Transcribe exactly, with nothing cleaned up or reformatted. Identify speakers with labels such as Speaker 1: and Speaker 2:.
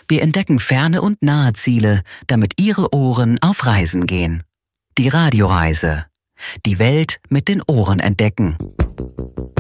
Speaker 1: Wir entdecken ferne und nahe Ziele, damit Ihre Ohren auf Reisen gehen. Die Radioreise. Die Welt mit den Ohren entdecken.